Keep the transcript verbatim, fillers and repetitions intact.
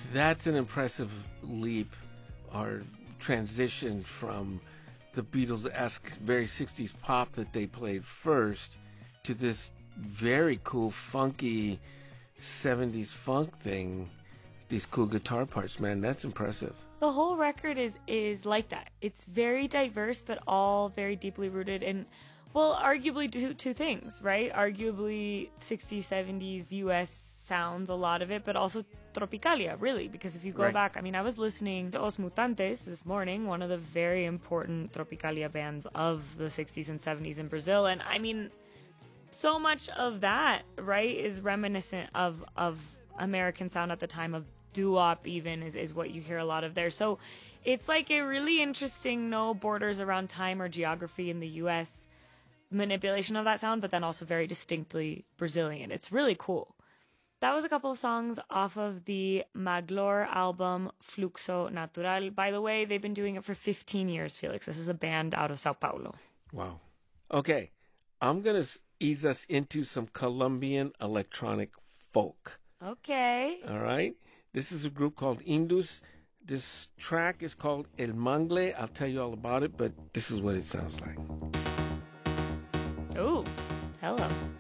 That's an impressive leap or transition from the Beatles-esque, very sixties pop that they played first to this very cool, funky seventies funk thing. These cool guitar parts, man, that's impressive. The whole record is is like that. It's very diverse, but all very deeply rooted in, well, arguably two, two things, right? Arguably sixties, seventies U S sounds, a lot of it, but also Tropicalia, really, because if you go right. back, I mean, I was listening to Os Mutantes this morning, one of the very important Tropicalia bands of the sixties and seventies in Brazil, and I mean, so much of that, right, is reminiscent of of American sound at the time, of doo-wop even, is, is what you hear a lot of there. So it's like a really interesting, no borders around time or geography in the U S manipulation of that sound, but then also very distinctly Brazilian. It's really cool. That was a couple of songs off of the Maglor album Fluxo Natural. By the way, they've been doing it for fifteen years, Felix. This is a band out of Sao Paulo. Wow. Okay, I'm going to ease us into some Colombian electronic folk. Okay. All right. This is a group called Indus. This track is called El Mangle. I'll tell you all about it, but this is what it sounds like. Ooh, hello.